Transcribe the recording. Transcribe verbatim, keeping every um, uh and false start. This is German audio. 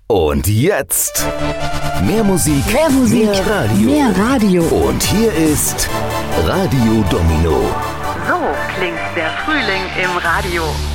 Und jetzt mehr Musik, mehr, Musik, mehr Radio. Mehr Radio. Und hier ist Radio Domino. So klingt der Frühling im Radio.